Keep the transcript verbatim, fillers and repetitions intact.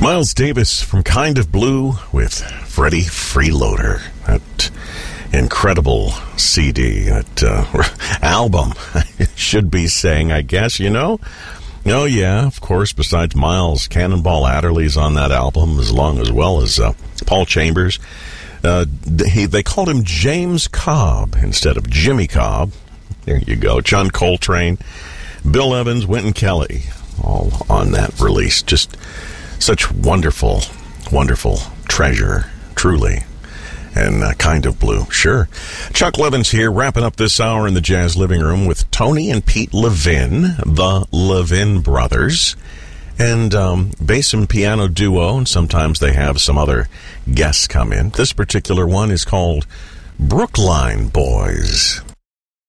Miles Davis from Kind of Blue with Freddie Freeloader. That incredible C D, that uh, album, I should be saying, I guess, you know? Oh, yeah, of course, besides Miles, Cannonball Adderley's on that album, as long as well as uh, Paul Chambers. Uh, he, they called him James Cobb instead of Jimmy Cobb. There you go. John Coltrane, Bill Evans, Wynton Kelly, all on that release. Just such wonderful, wonderful treasure, truly. And uh, Kind of Blue, sure. Chuck Levins here, wrapping up this hour in the Jazz Living Room with Tony and Pete Levin, the Levin Brothers, and um, bass and piano duo, and sometimes they have some other guests come in. This particular one is called Brookline Boys.